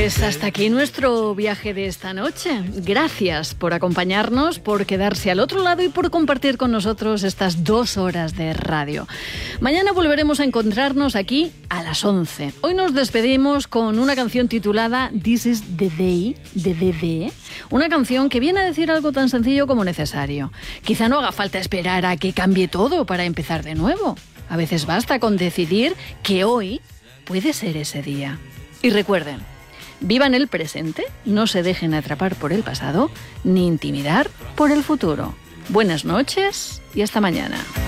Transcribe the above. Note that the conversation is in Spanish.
Pues hasta aquí nuestro viaje de esta noche. Gracias por acompañarnos, por quedarse al otro lado y por compartir con nosotros estas 2 horas de radio. Mañana volveremos a encontrarnos aquí a las 11. Hoy nos despedimos con una canción titulada This is the Day, de DD. Una canción que viene a decir algo tan sencillo como necesario. Quizá no haga falta esperar a que cambie todo para empezar de nuevo. A veces basta con decidir que hoy puede ser ese día. Y recuerden, vivan el presente, no se dejen atrapar por el pasado, ni intimidar por el futuro. Buenas noches y hasta mañana.